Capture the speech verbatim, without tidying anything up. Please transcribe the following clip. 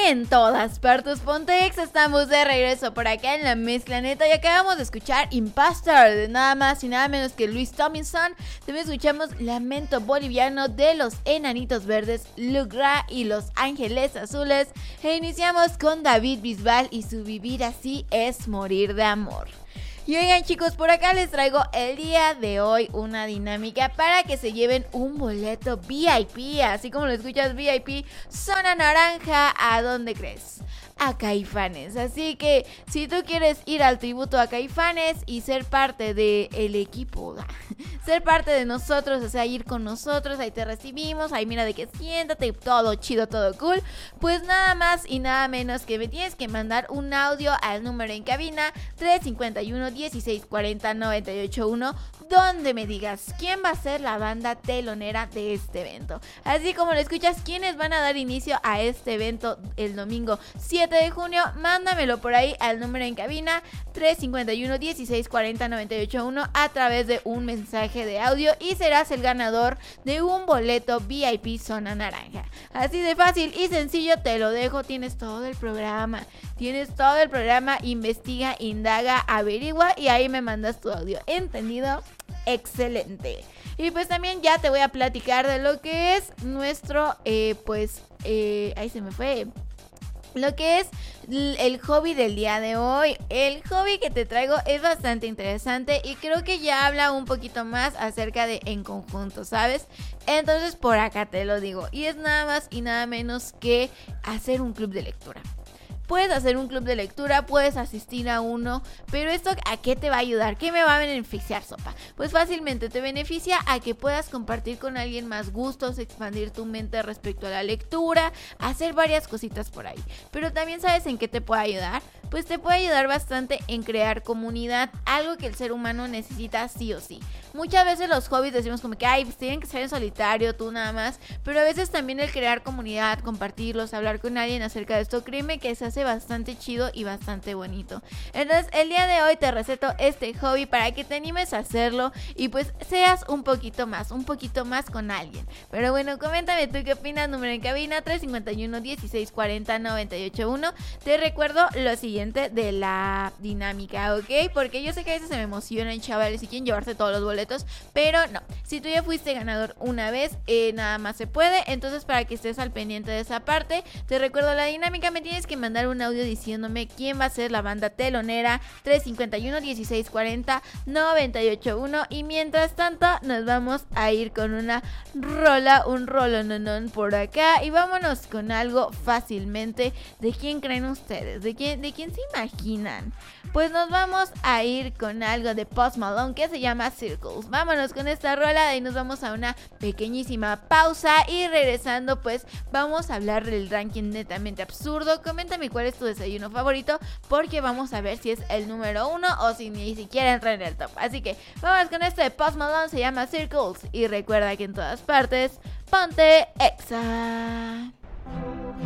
en todas partes Pontex, estamos de regreso por acá en la mezcla neta y acabamos de escuchar Impostor de nada más y nada menos que Luis Tomlinson. También escuchamos Lamento Boliviano de los Enanitos Verdes, Lugra y Los Ángeles Azules, e iniciamos con David Bisbal y su Vivir Así Es Morir de Amor. Y oigan chicos, por acá les traigo el día de hoy una dinámica para que se lleven un boleto V I P, así como lo escuchas, V I P, zona naranja. ¿A dónde crees? A Caifanes. Así que si tú quieres ir al tributo a Caifanes y ser parte del equipo, ser parte de nosotros, o sea, ir con nosotros, ahí te recibimos, ahí mira de que siéntate, todo chido, todo cool, pues nada más y nada menos que me tienes que mandar un audio al número en cabina tres cinco uno, dieciséis cuarenta, noventa y ocho uno, donde me digas quién va a ser la banda telonera de este evento. Así como lo escuchas, quiénes van a dar inicio a este evento el domingo siete de junio, mándamelo por ahí al número en cabina tres cinco uno, dieciséis cuarenta, noventa y ocho uno a través de un mensaje de audio y serás el ganador de un boleto V I P zona naranja. Así de fácil y sencillo te lo dejo, tienes todo el programa, tienes todo el programa, investiga, indaga, averigua y ahí me mandas tu audio, ¿entendido? Excelente. Y pues también ya te voy a platicar de lo que es nuestro, eh, pues, eh, ahí se me fue... Lo que es el hobby del día de hoy. El hobby que te traigo es bastante interesante y creo que ya habla un poquito más acerca de en conjunto, ¿sabes? Entonces por acá te lo digo. Y es nada más y nada menos que hacer un club de lectura. Puedes hacer un club de lectura, puedes asistir a uno, pero ¿esto a qué te va a ayudar? ¿Qué me va a beneficiar, sopa? Pues fácilmente te beneficia a que puedas compartir con alguien más gustos, expandir tu mente respecto a la lectura, hacer varias cositas por ahí. Pero también ¿sabes en qué te puede ayudar? Pues te puede ayudar bastante en crear comunidad, algo que el ser humano necesita sí o sí. Muchas veces los hobbies decimos como que, ay, pues tienen que ser en solitario, tú nada más, pero a veces también el crear comunidad, compartirlos, hablar con alguien acerca de esto, créeme que se hace bastante chido y bastante bonito. Entonces el día de hoy te receto este hobby para que te animes a hacerlo y pues seas un poquito más, un poquito más con alguien. Pero bueno, coméntame tú qué opinas, número en cabina tres cinco uno, dieciséis cuarenta, noventa y ocho uno. Te recuerdo lo siguiente de la dinámica, ¿ok? Porque yo sé que a veces se me emocionan, chavales, y quieren llevarse todos los boletos, pero no, si tú ya fuiste ganador una vez, eh, nada más se puede. Entonces para que estés al pendiente de esa parte, te recuerdo la dinámica, me tienes que mandar un audio diciéndome quién va a ser la banda telonera tres cinco uno, dieciséis cuarenta, noventa y ocho uno y mientras tanto nos vamos a ir con una rola, un rolononón por acá y vámonos con algo fácilmente. ¿De quién creen ustedes? ¿De quién, de quién se imaginan? Pues nos vamos a ir con algo de Post Malone que se llama Circles. Vámonos con esta rola y nos vamos a una pequeñísima pausa y regresando pues vamos a hablar del ranking netamente absurdo. Coméntame cuál es tu desayuno favorito porque vamos a ver si es el número uno o si ni siquiera entra en el top. Así que vamos con este de Post Malone, se llama Circles y recuerda que en todas partes ponte Exa.